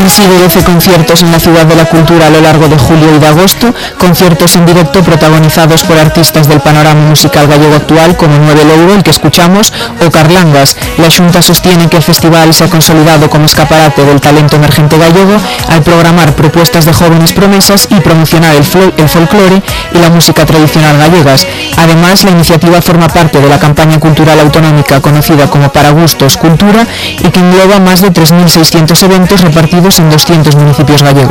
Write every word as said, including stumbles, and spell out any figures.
sido doce conciertos en la Ciudad de la Cultura a lo largo de julio y de agosto, conciertos en directo protagonizados por artistas del panorama musical gallego actual como Nueve Louro, el que escuchamos, o Carlangas. La Xunta sostiene que el festival se ha consolidado como escaparate del talento emergente gallego al programar propuestas de jóvenes promesas y promocionar el, fol el folclore y la música tradicional gallegas. Además, la iniciativa forma parte de la campaña cultural autonómica conocida como Para Gustos Cultura y que engloba más de tres mil seiscientos eventos repartidos en doscientos municipios gallegos.